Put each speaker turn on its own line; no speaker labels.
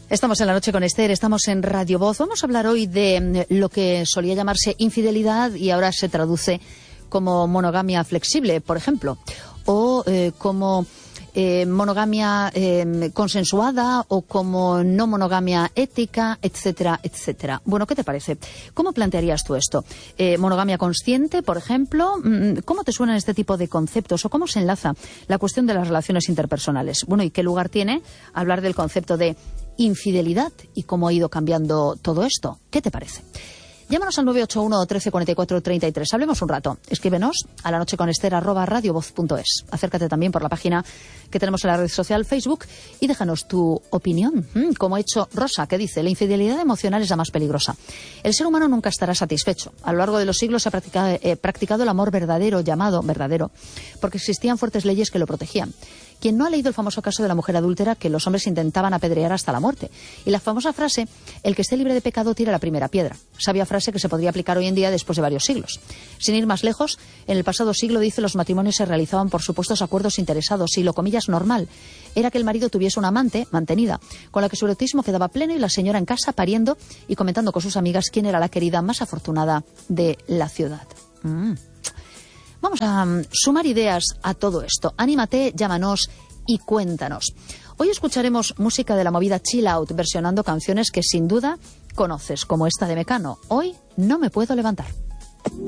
Estamos en La Noche con Esther, estamos en Radio Voz. Vamos a hablar hoy de lo que solía llamarse infidelidad y ahora se traduce como monogamia flexible, por ejemplo, o como monogamia consensuada o como no monogamia ética, etcétera, etcétera. Bueno, ¿qué te parece? ¿Cómo plantearías tú esto? ¿Monogamia consciente, por ejemplo? ¿Cómo te suenan este tipo de conceptos o cómo se enlaza la cuestión de las relaciones interpersonales? Bueno, ¿y qué lugar tiene hablar del concepto de infidelidad y cómo ha ido cambiando todo esto? ¿Qué te parece? Llámanos al 981 13 44 33. Hablemos un rato. Escríbenos a lanocheconester@radiovoz.es. Acércate también por la página que tenemos en la red social Facebook y déjanos tu opinión. Como ha hecho Rosa, que dice: la infidelidad emocional es la más peligrosa. El ser humano nunca estará satisfecho. A lo largo de los siglos se ha practicado el amor verdadero, llamado verdadero, porque existían fuertes leyes que lo protegían. Quien no ha leído el famoso caso de la mujer adúltera que los hombres intentaban apedrear hasta la muerte? Y la famosa frase: el que esté libre de pecado tira la primera piedra. Sabia frase que se podría aplicar hoy en día después de varios siglos. Sin ir más lejos, en el pasado siglo, dice, los matrimonios se realizaban por supuestos acuerdos interesados y lo, comillas, normal era que el marido tuviese una amante mantenida, con la que su erotismo quedaba pleno y la señora en casa pariendo y comentando con sus amigas quién era la querida más afortunada de la ciudad. Vamos a sumar ideas a todo esto. Anímate, llámanos y cuéntanos. Hoy escucharemos música de la movida Chill Out, versionando canciones que sin duda conoces, como esta de Mecano. Hoy no me puedo levantar.